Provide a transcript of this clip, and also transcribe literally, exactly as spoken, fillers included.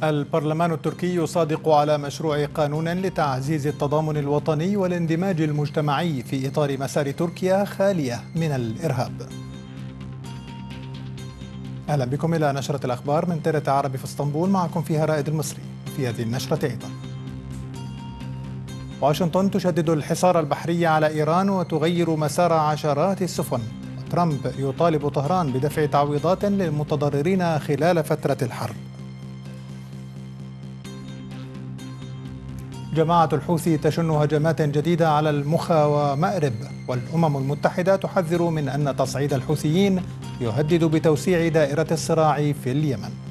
البرلمان التركي يصادق على مشروع قانون لتعزيز التضامن الوطني والاندماج المجتمعي في إطار مسار تركيا خالية من الإرهاب. أهلا بكم إلى نشرة الأخبار من تيرة عربي في اسطنبول، معكم فيها رائد المصري. في هذه النشرة أيضا: واشنطن تشدد الحصار البحري على إيران وتغير مسار عشرات السفن. ترامب يطالب طهران بدفع تعويضات للمتضررين خلال فترة الحرب. جماعة الحوثي تشن هجمات جديدة على المخا ومأرب، والأمم المتحدة تحذر من أن تصعيد الحوثيين يهدد بتوسيع دائرة الصراع في اليمن.